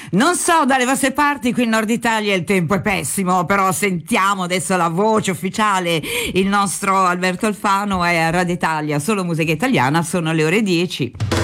Non so dalle vostre parti, qui in Nord Italia il tempo è pessimo, però sentiamo adesso la voce ufficiale, il nostro Alberto Alfano è a Radio Italia, solo musica italiana, sono le ore 10.